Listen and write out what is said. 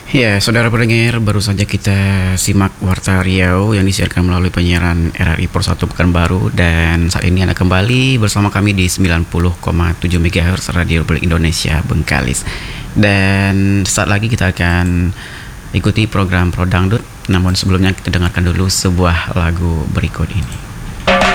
Ya, saudara pendengar, baru saja kita simak Warta Riau yang disiarkan melalui penyiaran RRI Pro 1 Pekanbaru, dan saat ini Anda kembali bersama kami di 90,7 MHz Radio Republik Indonesia Bengkalis. Dan saat lagi kita akan ikuti program Pro Dangdut, namun sebelumnya kita dengarkan dulu sebuah lagu berikut ini.